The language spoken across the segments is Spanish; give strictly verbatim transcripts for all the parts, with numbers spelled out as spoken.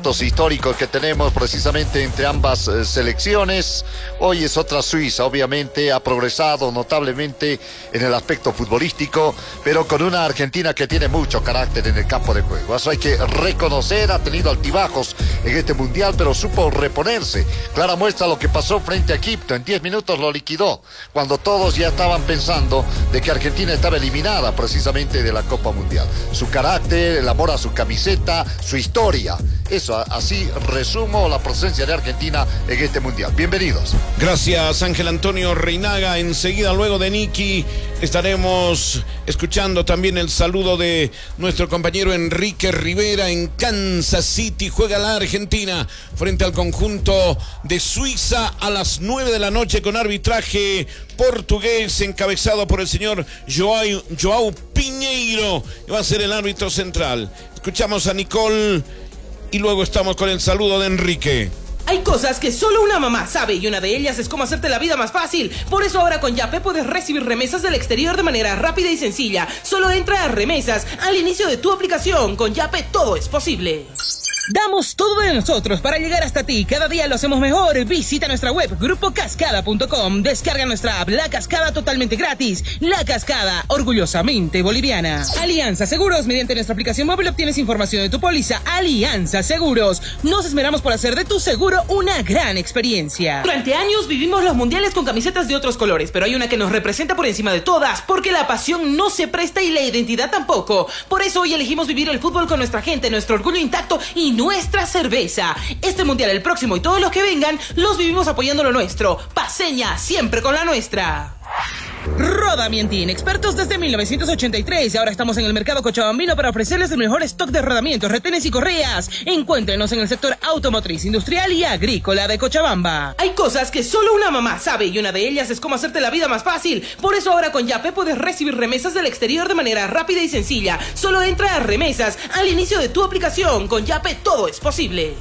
momentos históricos que tenemos precisamente entre ambas eh, selecciones. Hoy es otra Suiza, obviamente ha progresado notablemente en el aspecto futbolístico, pero con una Argentina que tiene mucho carácter en el campo de juego. Eso hay que reconocer, ha tenido altibajos en este mundial, pero supo reponerse. Clara muestra lo que pasó frente a Egipto, en diez minutos lo liquidó, cuando todos ya estaban pensando de que Argentina estaba eliminada precisamente de la Copa Mundial. Su carácter, el amor a su camiseta, su historia. Eso, así resumo la presencia de Argentina en este mundial. Bienvenidos. Gracias, Ángel Antonio Reinaga. Enseguida, luego de Nicky, estaremos escuchando también el saludo de nuestro compañero Enrique Rivera en Kansas City. Juega la Argentina frente al conjunto de Suiza a las nueve de la noche con arbitraje portugués encabezado por el señor Joao, Joao Pinheiro, que va a ser el árbitro central. Escuchamos a Nicole y luego estamos con el saludo de Enrique. Hay cosas que solo una mamá sabe y una de ellas es cómo hacerte la vida más fácil. Por eso ahora con Yape puedes recibir remesas del exterior de manera rápida y sencilla. Solo entra a remesas al inicio de tu aplicación. Con Yape todo es posible. Damos todo de nosotros para llegar hasta ti. Cada día lo hacemos mejor. Visita nuestra web grupo cascada punto com. Descarga nuestra app La Cascada totalmente gratis. La Cascada, orgullosamente boliviana. Alianza Seguros. Mediante nuestra aplicación móvil obtienes información de tu póliza. Alianza Seguros. Nos esmeramos por hacer de tu seguro una gran experiencia. Durante años vivimos los mundiales con camisetas de otros colores, pero hay una que nos representa por encima de todas, porque la pasión no se presta y la identidad tampoco. Por eso hoy elegimos vivir el fútbol con nuestra gente, nuestro orgullo intacto y nuestra cerveza. Este mundial, el próximo y todos los que vengan, los vivimos apoyando lo nuestro. Paseña, siempre con la nuestra. Rodamientín, expertos desde mil novecientos ochenta y tres. Ahora estamos en el mercado cochabambino para ofrecerles el mejor stock de rodamientos, retenes y correas. Encuéntrenos en el sector automotriz, industrial y agrícola de Cochabamba. Hay cosas que solo una mamá sabe y una de ellas es cómo hacerte la vida más fácil. Por eso ahora con Yape puedes recibir remesas del exterior de manera rápida y sencilla. Solo entra a remesas al inicio de tu aplicación. Con Yape todo es posible.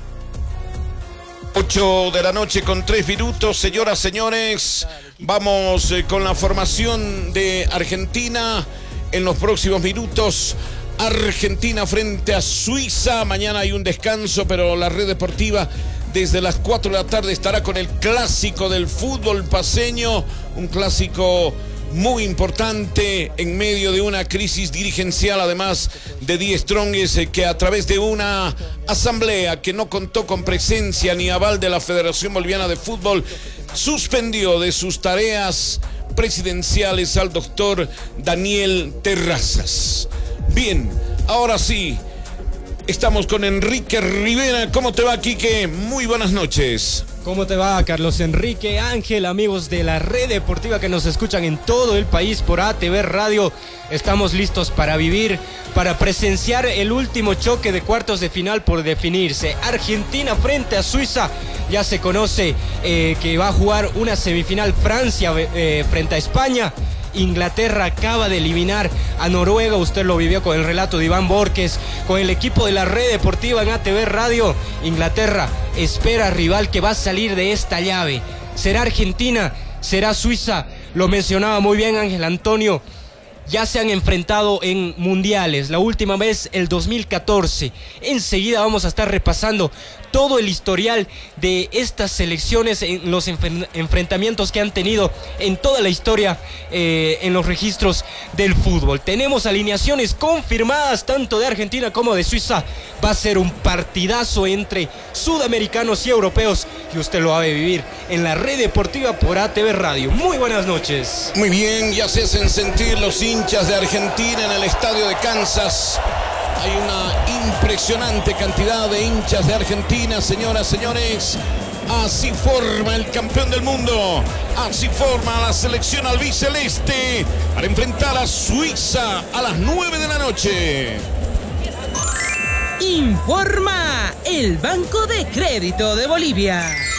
ocho de la noche con tres minutos, señoras, señores. Vamos eh, con la formación de Argentina en los próximos minutos. Argentina frente a Suiza. Mañana hay un descanso, pero la red deportiva desde las cuatro de la tarde estará con el clásico del fútbol paceño. Un clásico muy importante en medio de una crisis dirigencial, además de Die Strongest, que a través de una asamblea que no contó con presencia ni aval de la Federación Boliviana de Fútbol, suspendió de sus tareas presidenciales al doctor Daniel Terrazas. Bien, ahora sí, estamos con Enrique Rivera. ¿Cómo te va, Quique? Muy buenas noches. ¿Cómo te va, Carlos Enrique, Ángel, amigos de la red deportiva que nos escuchan en todo el país por A T V Radio? Estamos listos para vivir, para presenciar el último choque de cuartos de final por definirse. Argentina frente a Suiza. Ya se conoce eh, que va a jugar una semifinal Francia eh, frente a España. Inglaterra acaba de eliminar a Noruega. Usted lo vivió con el relato de Iván Borges, con el equipo de la red deportiva en A T V Radio. Inglaterra espera rival que va a salir de esta llave. ¿Será Argentina? ¿Será Suiza? Lo mencionaba muy bien Ángel Antonio. Ya se han enfrentado en mundiales, la última vez el dos mil catorce. Enseguida vamos a estar repasando todo el historial de estas selecciones, en los enfren- enfrentamientos que han tenido en toda la historia, eh, en los registros del fútbol. Tenemos alineaciones confirmadas tanto de Argentina como de Suiza. Va a ser un partidazo entre sudamericanos y europeos y usted lo va a vivir en la red deportiva por A T V Radio. Muy buenas noches. Muy bien, ya se hacen sentir los hinchas de Argentina en el estadio de Kansas. Hay una impresionante cantidad de hinchas de Argentina, señoras, señores. Así forma el campeón del mundo. Así forma la selección albiceleste para enfrentar a Suiza a las nueve de la noche. Informa el Banco de Crédito de Bolivia.